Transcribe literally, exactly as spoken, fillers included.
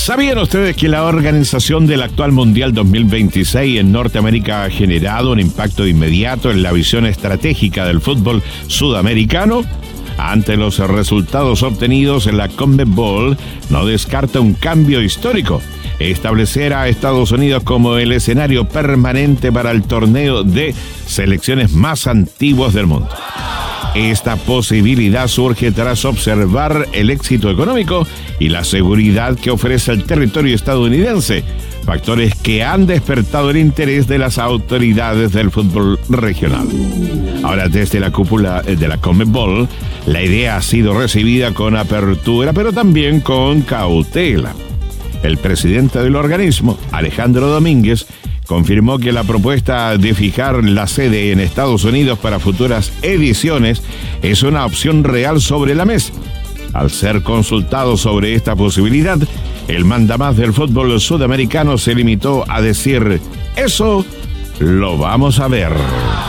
¿Sabían ustedes que la organización del actual Mundial dos mil veintiséis en Norteamérica ha generado un impacto inmediato en la visión estratégica del fútbol sudamericano? Ante los resultados obtenidos, la CONMEBOL no descarta un cambio histórico: establecer a Estados Unidos como el escenario permanente para el torneo de selecciones más antiguos del mundo. Esta posibilidad surge tras observar el éxito económico y la seguridad que ofrece el territorio estadounidense, factores que han despertado el interés de las autoridades del fútbol regional. Ahora, desde la cúpula de la CONMEBOL, la idea ha sido recibida con apertura, pero también con cautela. El presidente del organismo, Alejandro Domínguez, confirmó que la propuesta de fijar la sede en Estados Unidos para futuras ediciones es una opción real sobre la mesa. Al ser consultado sobre esta posibilidad, el mandamás del fútbol sudamericano se limitó a decir: eso lo vamos a ver.